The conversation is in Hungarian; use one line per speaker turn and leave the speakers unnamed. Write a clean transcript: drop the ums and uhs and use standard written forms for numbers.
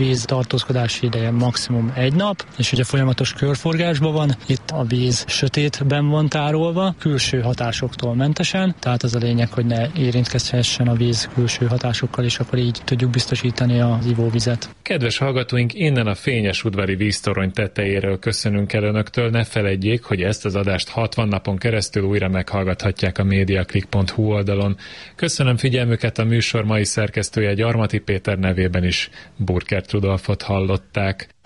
víz tartózkodási ideje maximum 1 nap, és ugye folyamatos körforgásban van, itt a víz sötétben van tárolva, külső hatásoktól mentesen, tehát az a lényeg, hogy ne érintkezhessen a víz külső hatásokkal, és akkor így tudjuk biztosítani az ivóvizet.
Kedves hallgatóink, innen a fényes udvari víztorony tetejéről köszönünk el önöktől, ne feledjék, hogy ezt az adást 60 napon keresztül újra meghallgathatják a mediaclick.hu oldalon. Köszönöm figyelmüket, a műsor mai szerkesztője Gyarmati Péter nevében is Burkert Rudolfot hallották.